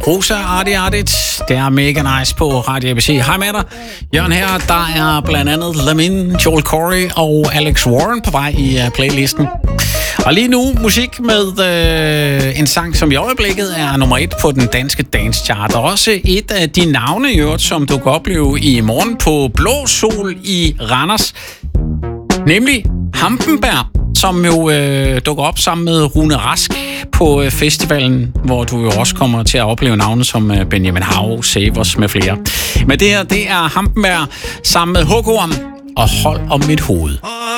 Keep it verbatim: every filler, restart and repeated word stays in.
Rosa Arti Artit. Det er mega nice på Radio A B C. Hej med dig. Jørgen her. Der er blandt andet Lamin, Joel Corey og Alex Warren på vej i uh, playlisten. Og lige nu musik med øh, en sang, som i øjeblikket er nummer et på den danske dance chart. Og også et af de navne, i øvrigt, som du kan opleve i morgen på Blå Sol i Randers. Nemlig Hampenberg, som jo øh, dukker op sammen med Rune Rask på øh, festivalen, hvor du jo også kommer til at opleve navne som øh, Benjamin Hav, Savers med flere. Men det her, det er Hampenberg sammen med H K'eren og Hold om mit hoved.